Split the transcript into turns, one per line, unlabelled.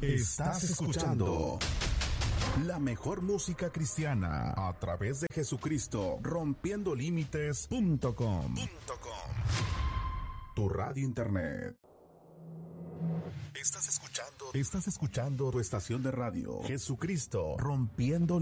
Estás escuchando la mejor música cristiana a través de Jesucristo, rompiendolímites.com. Tu radio internet. Estás escuchando tu estación de radio, Jesucristo, rompiendo